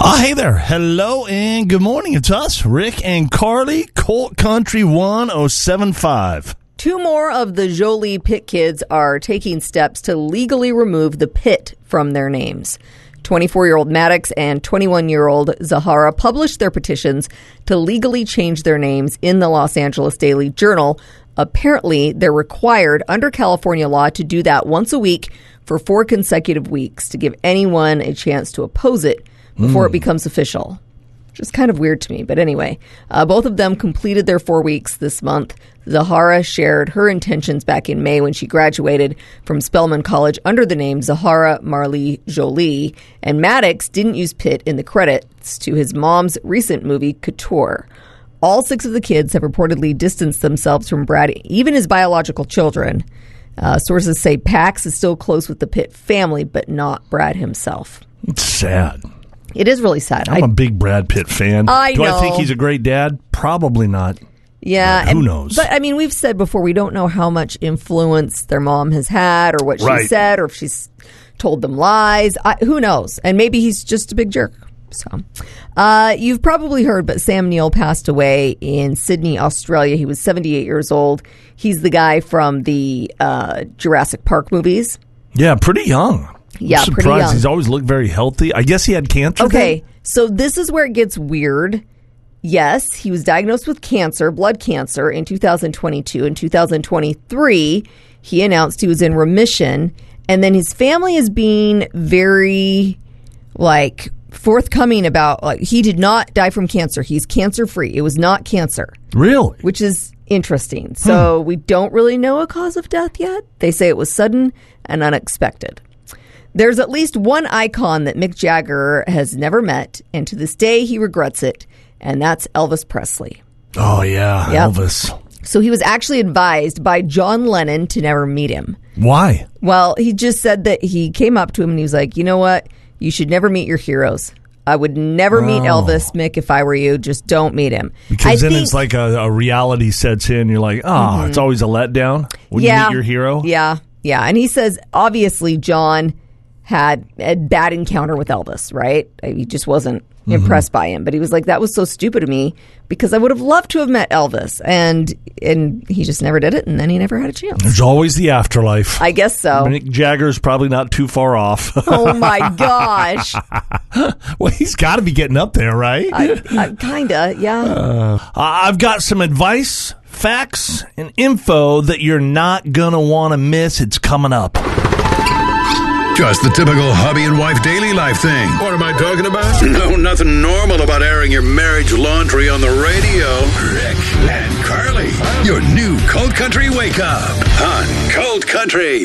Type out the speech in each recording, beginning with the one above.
Hey there. Hello and good morning. It's us, Rick and Carly, Colt Country 1075. Two more of the Jolie Pitt kids are taking steps to legally remove the Pitt from their names. 24-year-old Maddox and 21-year-old Zahara published their petitions to legally change their names in the Los Angeles Daily Journal. Apparently, they're required under California law to do that once a week for 4 consecutive weeks to give anyone a chance to oppose it before it becomes official. Which is kind of weird to me. But anyway, both of them completed their 4 weeks this month. Zahara shared her intentions back in May when she graduated from Spelman College under the name Zahara Marlee Jolie. And Maddox didn't use Pitt in the credits to his mom's recent movie, Couture. All 6 of the kids have reportedly distanced themselves from Brad, even his biological children. Sources say Pax is still close with the Pitt family, but not Brad himself. It's sad. It is really sad. I'm a big Brad Pitt fan. Do I think he's a great dad? Probably not. Yeah. Who knows? But, I mean, we've said before, we don't know how much influence their mom has had or what she said or if she's told them lies. Who knows? And maybe he's just a big jerk. So, you've probably heard, but Sam Neill passed away in Sydney, Australia. He was 78 years old. He's the guy from the Jurassic Park movies. Yeah, pretty young. Yeah, I'm pretty young. He's always looked very healthy. I guess he had cancer. Okay, so this is where it gets weird. Yes, he was diagnosed with cancer, blood cancer, in 2022. In 2023, he announced he was in remission. And then his family is being very, forthcoming about, he did not die from cancer. He's cancer-free. It was not cancer. Really? Which is interesting. So we don't really know a cause of death yet. They say it was sudden and unexpected. There's at least one icon that Mick Jagger has never met, and to this day he regrets it, and that's Elvis Presley. Oh, yeah, yep. Elvis. So he was actually advised by John Lennon to never meet him. Why? Well, he just said that he came up to him and he was like, you know what? You should never meet your heroes. I would never meet Elvis, Mick, if I were you. Just don't meet him. Because then it's like a reality sets in. You're like, it's always a letdown when you meet your hero. Yeah. And he says, obviously, John had a bad encounter with Elvis, right? He just wasn't impressed by him. But he was like, that was so stupid of me because I would have loved to have met Elvis. And he just never did it, and then he never had a chance. There's always the afterlife. I guess so. Mick Jagger's probably not too far off. Oh, my gosh. Well, he's got to be getting up there, right? Kind of, yeah. I've got some advice, facts, and info that you're not going to want to miss. It's coming up. Just the typical hubby and wife daily life thing. What am I talking about? No, nothing normal about airing your marriage laundry on the radio. Rick and Carly, your new Colt Country Wake Up on Colt Country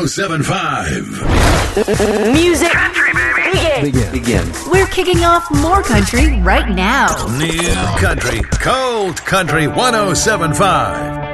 1075. Music. Country, baby. Begin. We're kicking off more country right now. New country, Colt Country 1075.